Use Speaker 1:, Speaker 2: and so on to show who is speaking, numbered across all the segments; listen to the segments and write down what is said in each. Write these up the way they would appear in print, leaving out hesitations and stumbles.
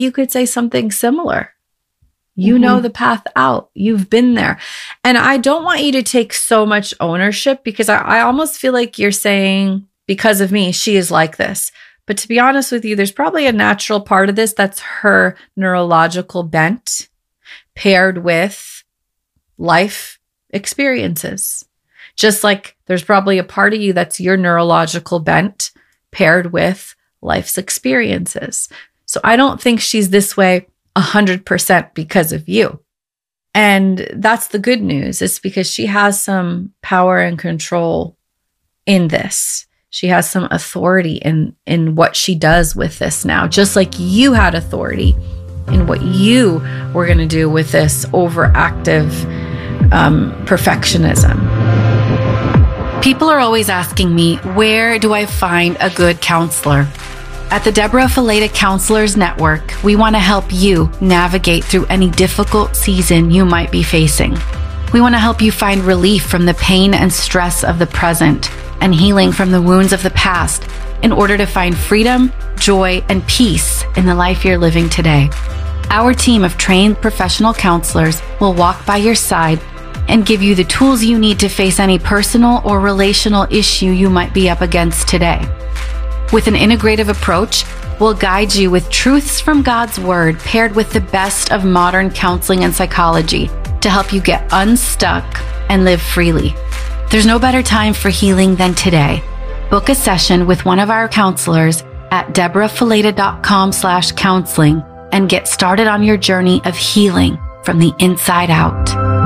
Speaker 1: you could say something similar. You know the path out. You've been there. And I don't want you to take so much ownership, because I almost feel like you're saying, because of me, she is like this. But to be honest with you, there's probably a natural part of this that's her neurological bent paired with life experiences. Just like there's probably a part of you that's your neurological bent paired with life's experiences. So I don't think she's this way 100% because of you. And that's the good news. It's because she has some power and control in this. She has some authority in what she does with this now, just like you had authority in what you were going to do with this overactive perfectionism. People are always asking me, where do I find a good counselor? At the Deborah Fileta Counselors Network, we want to help you navigate through any difficult season you might be facing. We want to help you find relief from the pain and stress of the present and healing from the wounds of the past in order to find freedom, joy, and peace in the life you're living today. Our team of trained professional counselors will walk by your side and give you the tools you need to face any personal or relational issue you might be up against today. With an integrative approach, we'll guide you with truths from God's Word paired with the best of modern counseling and psychology to help you get unstuck and live freely. There's no better time for healing than today. Book a session with one of our counselors at deborahfileta.com/counseling and get started on your journey of healing from the inside out.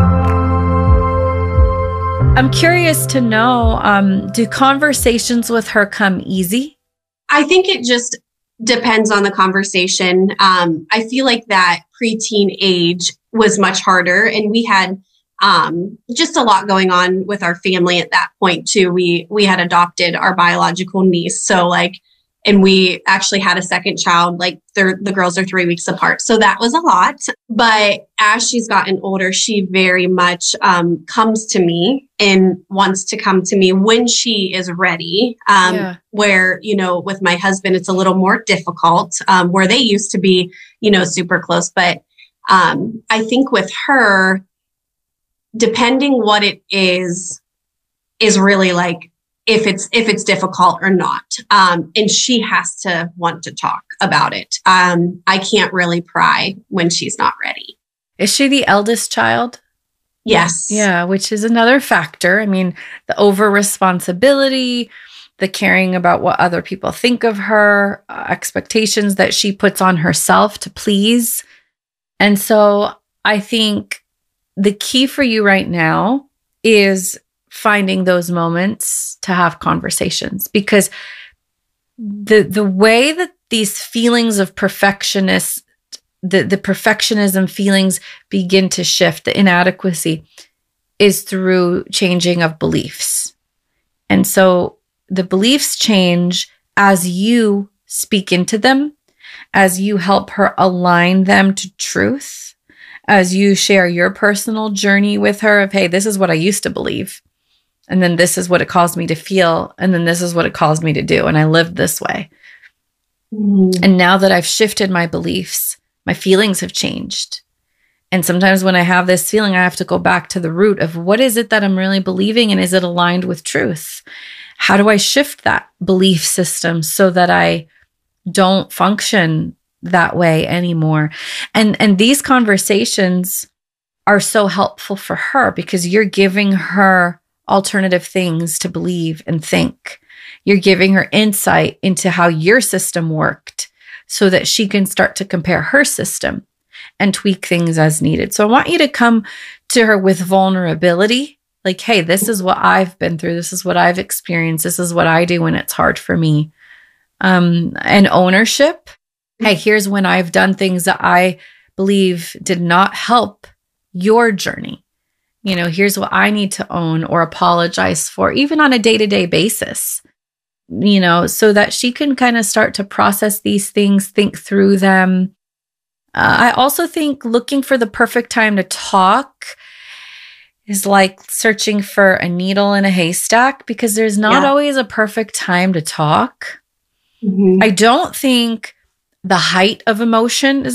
Speaker 1: I'm curious to know, do conversations with her come easy?
Speaker 2: I think it just depends on the conversation. I feel like that preteen age was much harder, and we had just a lot going on with our family at that point too. We had adopted our biological niece, so and we actually had a second child. The girls are 3 weeks apart, so that was a lot. But as she's gotten older, she very much comes to me and wants to come to me when she is ready. Where, with my husband, it's a little more difficult, where they used to be, super close. But I think with her, depending what it is really if it's difficult or not. And she has to want to talk about it. I can't really pry when she's not ready.
Speaker 1: Is she the eldest child?
Speaker 2: Yes.
Speaker 1: Yeah, which is another factor. I mean, the over responsibility, the caring about what other people think of her, expectations that she puts on herself to please. And so I think the key for you right now is finding those moments to have conversations, because the way that these feelings of perfectionist, the perfectionism feelings begin to shift, the inadequacy, is through changing of beliefs. And so the beliefs change as you speak into them, as you help her align them to truth, as you share your personal journey with her of, hey, this is what I used to believe. And then this is what it caused me to feel. And then this is what it caused me to do. And I lived this way. And now that I've shifted my beliefs, my feelings have changed. And sometimes when I have this feeling, I have to go back to the root of what is it that I'm really believing, and is it aligned with truth? How do I shift that belief system so that I don't function that way anymore? And these conversations are so helpful for her, because you're giving her alternative things to believe and think. You're giving her insight into how your system worked so that she can start to compare her system and tweak things as needed. So I want you to come to her with vulnerability. Like, hey, this is what I've been through. This is what I've experienced. This is what I do when it's hard for me. And ownership. Hey, here's when I've done things that I believe did not help your journey. Here's what I need to own or apologize for, even on a day-to-day basis, so that she can kind of start to process these things, think through them. I also think looking for the perfect time to talk is like searching for a needle in a haystack, because there's not always a perfect time to talk. I don't think the height of emotion is